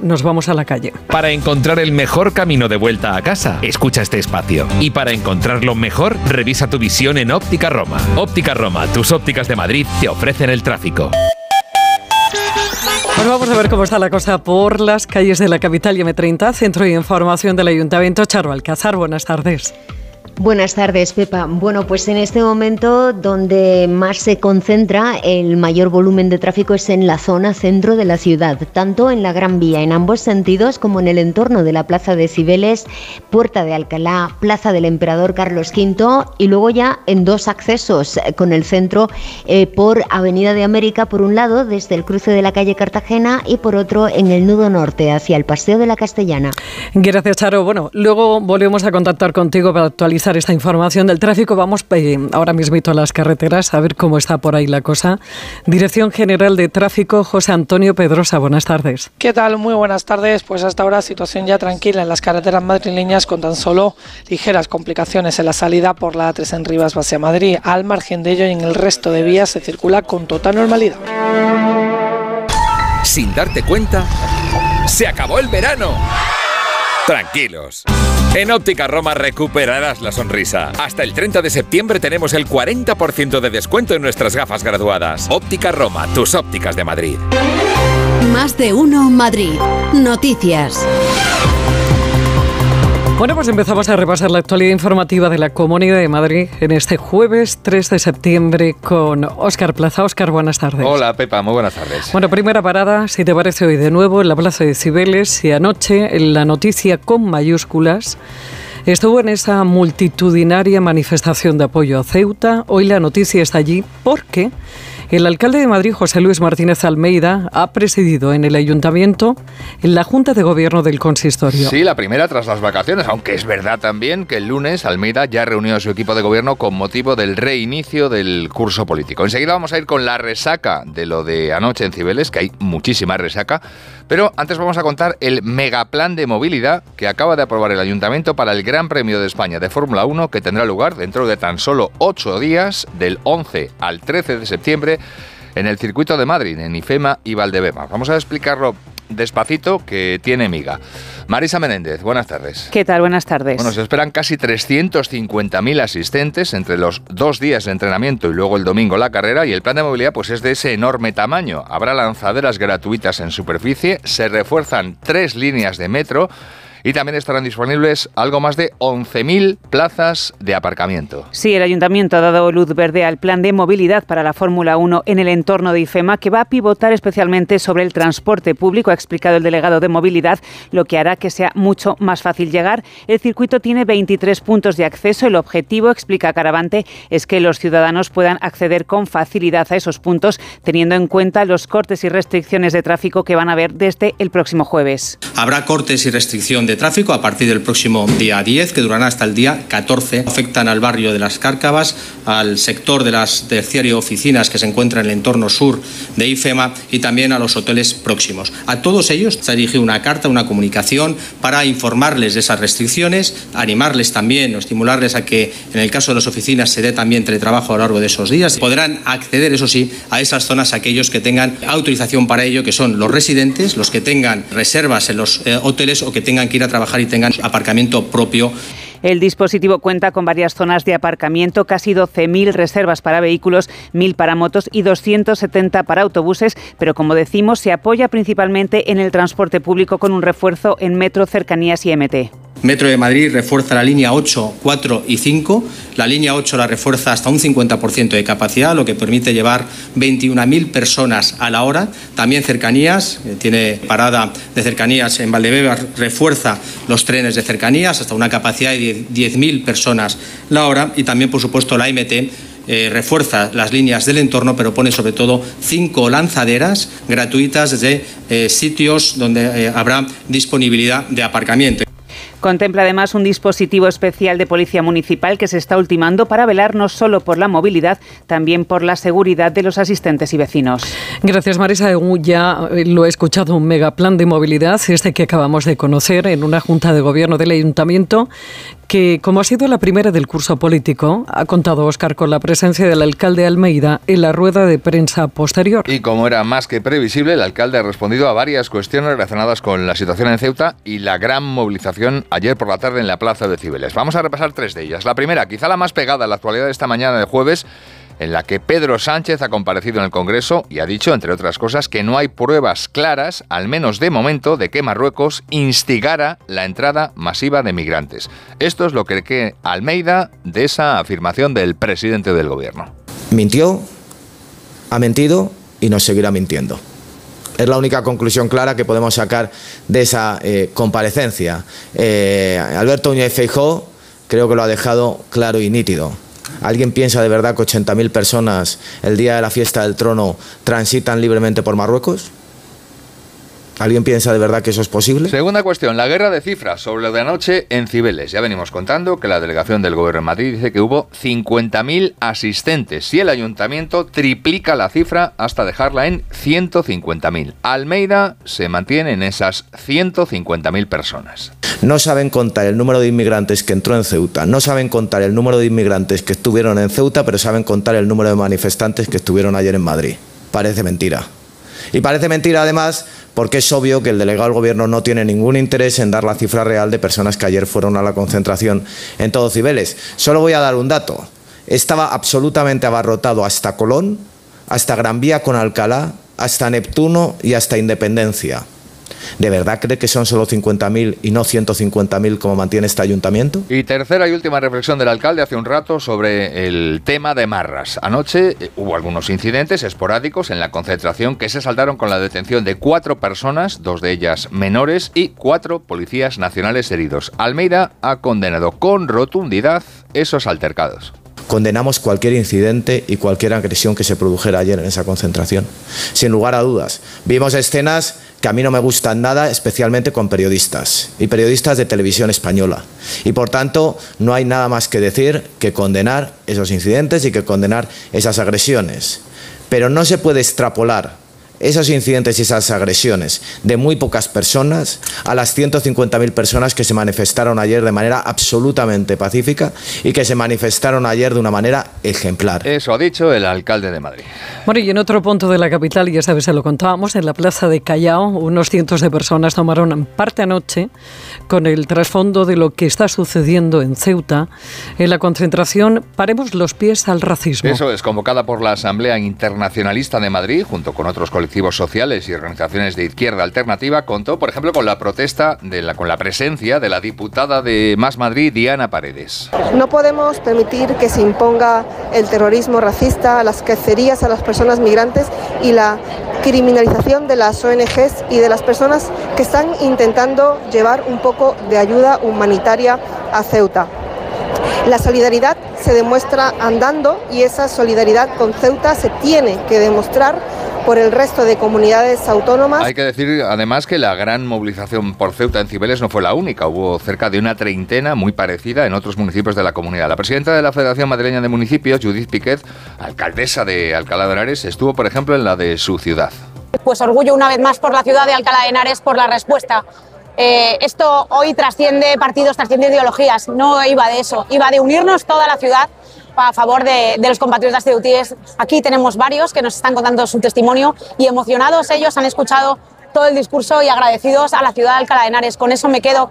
nos vamos a la calle. Para encontrar el mejor camino de vuelta a casa, escucha este espacio. Y para encontrarlo mejor, revisa tu visión en Óptica Roma. Óptica Roma, tus ópticas de Madrid te ofrecen el tráfico. Pues vamos a ver cómo está la cosa por las calles de la capital y M30, Centro de Información del Ayuntamiento. Charo Alcázar, buenas tardes. Buenas tardes, Pepa. Bueno, pues en este momento donde más se concentra el mayor volumen de tráfico es en la zona centro de la ciudad, tanto en la Gran Vía en ambos sentidos como en el entorno de la Plaza de Cibeles, Puerta de Alcalá, Plaza del Emperador Carlos V y luego ya en dos accesos con el centro por Avenida de América, por un lado desde el cruce de la calle Cartagena y por otro en el nudo norte hacia el Paseo de la Castellana. Gracias, Charo. Bueno, luego volvemos a contactar contigo para actualizar esta información del tráfico. Vamos ahora mismito a las carreteras a ver cómo está por ahí la cosa. Dirección General de Tráfico, José Antonio Pedrosa, buenas tardes. ¿Qué tal? Muy buenas tardes. Pues hasta ahora situación ya tranquila en las carreteras madrileñas con tan solo ligeras complicaciones en la salida por la A3 en Rivas hacia Madrid. Al margen de ello y en el resto de vías se circula con total normalidad. Sin darte cuenta, ¡se acabó el verano! Tranquilos. En Óptica Roma recuperarás la sonrisa. Hasta el 30 de septiembre tenemos el 40% de descuento en nuestras gafas graduadas. Óptica Roma, tus ópticas de Madrid. Más de uno Madrid. Noticias. Bueno, pues empezamos a repasar la actualidad informativa de la Comunidad de Madrid en este jueves 3 de septiembre con Óscar Plaza. Óscar, buenas tardes. Hola, Pepa, muy buenas tardes. Bueno, primera parada, si te parece, hoy de nuevo en la Plaza de Cibeles, y anoche en la noticia con mayúsculas estuvo en esa multitudinaria manifestación de apoyo a Ceuta. Hoy la noticia está allí porque el alcalde de Madrid, José Luis Martínez Almeida, ha presidido en el Ayuntamiento en la Junta de Gobierno del Consistorio. Sí, la primera tras las vacaciones, aunque es verdad también que el lunes Almeida ya reunió a su equipo de gobierno con motivo del reinicio del curso político. Enseguida vamos a ir con la resaca de lo de anoche en Cibeles, que hay muchísima resaca, pero antes vamos a contar el megaplan de movilidad que acaba de aprobar el Ayuntamiento para el Gran Premio de España de Fórmula 1, que tendrá lugar dentro de tan solo 8 días, del 11 al 13 de septiembre, en el circuito de Madrid, en IFEMA y Valdebebas. Vamos a explicarlo despacito, que tiene miga. Marisa Menéndez, buenas tardes. ¿Qué tal? Buenas tardes. Bueno, se esperan casi 350.000 asistentes entre los 2 días de entrenamiento y luego el domingo la carrera, y el plan de movilidad pues es de ese enorme tamaño. Habrá lanzaderas gratuitas en superficie, se refuerzan 3 líneas de metro y también estarán disponibles algo más de 11.000 plazas de aparcamiento. Sí, el Ayuntamiento ha dado luz verde al plan de movilidad para la Fórmula 1 en el entorno de IFEMA, que va a pivotar especialmente sobre el transporte público, ha explicado el delegado de movilidad, lo que hará que sea mucho más fácil llegar. El circuito tiene 23 puntos de acceso. El objetivo, explica Caravante, es que los ciudadanos puedan acceder con facilidad a esos puntos, teniendo en cuenta los cortes y restricciones de tráfico que van a haber desde el próximo jueves. Habrá cortes y restricción de tráfico a partir del próximo día 10, que durarán hasta el día 14. Afectan al barrio de Las Cárcavas, al sector de las terciario oficinas que se encuentra en el entorno sur de IFEMA y también a los hoteles próximos. A todos ellos se ha dirigido una carta, una comunicación para informarles de esas restricciones, animarles también o estimularles a que en el caso de las oficinas se dé también teletrabajo a lo largo de esos días. Podrán acceder, eso sí, a esas zonas aquellos que tengan autorización para ello, que son los residentes, los que tengan reservas en los hoteles o que tengan que ir a trabajar y tengan aparcamiento propio. El dispositivo cuenta con varias zonas de aparcamiento, casi 12.000 reservas para vehículos, 1.000 para motos y 270 para autobuses, pero como decimos, se apoya principalmente en el transporte público con un refuerzo en metro, cercanías y MT. Metro de Madrid refuerza la línea 8, 4 y 5. La línea 8 la refuerza hasta un 50% de capacidad, lo que permite llevar 21.000 personas a la hora. También cercanías, tiene parada de cercanías en Valdebebas, refuerza los trenes de cercanías hasta una capacidad de 10.000 personas la hora. Y también, por supuesto, la MT refuerza las líneas del entorno, pero pone sobre todo 5 lanzaderas gratuitas desde sitios donde habrá disponibilidad de aparcamiento. Contempla además un dispositivo especial de policía municipal que se está ultimando para velar no solo por la movilidad, también por la seguridad de los asistentes y vecinos. Gracias, Marisa. Ya lo he escuchado, un megaplan de movilidad, que acabamos de conocer en una junta de gobierno del Ayuntamiento, que, como ha sido la primera del curso político, ha contado Óscar con la presencia del alcalde Almeida en la rueda de prensa posterior. Y como era más que previsible, el alcalde ha respondido a varias cuestiones relacionadas con la situación en Ceuta y la gran movilización ayer por la tarde en la plaza de Cibeles. Vamos a repasar 3 de ellas. La primera, quizá la más pegada a la actualidad de esta mañana de jueves, en la que Pedro Sánchez ha comparecido en el Congreso y ha dicho, entre otras cosas, que no hay pruebas claras, al menos de momento, de que Marruecos instigara la entrada masiva de migrantes. Esto es lo que cree Almeida de esa afirmación del presidente del Gobierno. Mintió, ha mentido y nos seguirá mintiendo. Es la única conclusión clara que podemos sacar de esa comparecencia. Alberto Núñez Feijóo creo que lo ha dejado claro y nítido. ¿Alguien piensa de verdad que 80.000 personas el día de la fiesta del trono transitan libremente por Marruecos? ¿Alguien piensa de verdad que eso es posible? Segunda cuestión, la guerra de cifras sobre lo de anoche en Cibeles. Ya venimos contando que la delegación del Gobierno en Madrid dice que hubo 50.000 asistentes y el Ayuntamiento triplica la cifra hasta dejarla en 150.000. Almeida se mantiene en esas 150.000 personas. No saben contar el número de inmigrantes que entró en Ceuta, no saben contar el número de inmigrantes que estuvieron en Ceuta, pero saben contar el número de manifestantes que estuvieron ayer en Madrid. Parece mentira. Y parece mentira además porque es obvio que el delegado del Gobierno no tiene ningún interés en dar la cifra real de personas que ayer fueron a la concentración en todo Cibeles. Solo voy a dar un dato. Estaba absolutamente abarrotado hasta Colón, hasta Gran Vía con Alcalá, hasta Neptuno y hasta Independencia. ¿De verdad cree que son solo 50.000 y no 150.000 como mantiene este ayuntamiento? Y tercera y última reflexión del alcalde hace un rato sobre el tema de Marras. Anoche hubo algunos incidentes esporádicos en la concentración que se saldaron con la detención de 4 personas, 2 de ellas menores, y 4 policías nacionales heridos. Almeida ha condenado con rotundidad esos altercados. Condenamos cualquier incidente y cualquier agresión que se produjera ayer en esa concentración. Sin lugar a dudas. Vimos escenas que a mí no me gustan nada, especialmente con periodistas y periodistas de televisión española. Y por tanto, no hay nada más que decir que condenar esos incidentes y que condenar esas agresiones. Pero no se puede extrapolar esos incidentes y esas agresiones de muy pocas personas a las 150.000 personas que se manifestaron ayer de manera absolutamente pacífica y que se manifestaron ayer de una manera ejemplar. Eso ha dicho el alcalde de Madrid. Bueno, y en otro punto de la capital, ya sabes, se lo contábamos, en la plaza de Callao, unos cientos de personas tomaron parte anoche con el trasfondo de lo que está sucediendo en Ceuta, en la concentración Paremos los pies al racismo. Eso es, convocada por la Asamblea Internacionalista de Madrid, junto con otros colectivos sociales y organizaciones de izquierda alternativa, contó, por ejemplo, con la protesta, con la presencia de la diputada de Más Madrid, Diana Paredes. No podemos permitir que se imponga el terrorismo racista, las cacerías a las personas migrantes y la criminalización de las ONGs y de las personas que están intentando llevar un poco de ayuda humanitaria a Ceuta. La solidaridad se demuestra andando y esa solidaridad con Ceuta se tiene que demostrar por el resto de comunidades autónomas. Hay que decir además que la gran movilización por Ceuta en Cibeles no fue la única. Hubo cerca de una treintena muy parecida en otros municipios de la comunidad. La presidenta de la Federación Madrileña de Municipios, Judith Piquet, alcaldesa de Alcalá de Henares, estuvo, por ejemplo, en la de su ciudad. Pues orgullo una vez más por la ciudad de Alcalá de Henares, por la respuesta. Esto hoy trasciende partidos, trasciende ideologías. No iba de eso, iba de unirnos toda la ciudad a favor de los compatriotas ceutíes. Aquí tenemos varios que nos están contando su testimonio y emocionados ellos han escuchado todo el discurso y agradecidos a la ciudad de Alcalá de Henares. Con eso me quedo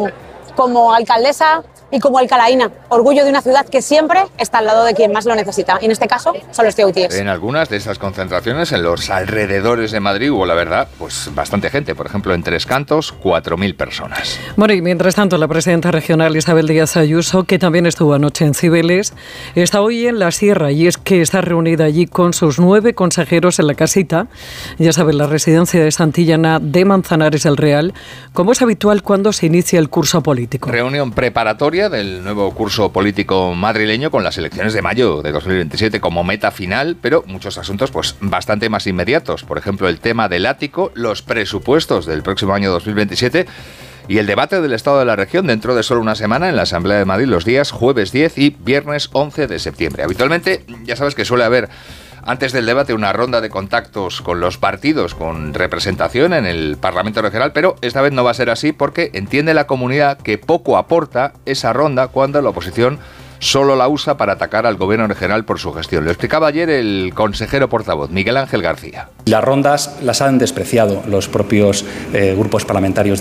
como alcaldesa y como alcalaína. Orgullo de una ciudad que siempre está al lado de quien más lo necesita. Y en este caso son los ceutíes. En algunas de esas concentraciones, en los alrededores de Madrid, hubo, la verdad, pues bastante gente. Por ejemplo, en Tres Cantos, 4.000 personas. Bueno, y mientras tanto, la presidenta regional Isabel Díaz Ayuso, que también estuvo anoche en Cibeles, está hoy en la Sierra y es que está reunida allí con sus 9 consejeros en la casita. Ya saben, la residencia de Santillana de Manzanares del Real, como es habitual cuando se inicia el curso político. Reunión preparatoria del nuevo curso político madrileño con las elecciones de mayo de 2027 como meta final, pero muchos asuntos pues bastante más inmediatos. Por ejemplo, el tema del ático, los presupuestos del próximo año 2027 y el debate del Estado de la Región dentro de solo una semana en la Asamblea de Madrid los días jueves 10 y viernes 11 de septiembre. Habitualmente ya sabes que suele haber antes del debate una ronda de contactos con los partidos con representación en el Parlamento Regional, pero esta vez no va a ser así porque entiende la comunidad que poco aporta esa ronda cuando la oposición solo la usa para atacar al gobierno regional por su gestión. Lo explicaba ayer el consejero portavoz, Miguel Ángel García. Las rondas las han despreciado los propios grupos parlamentarios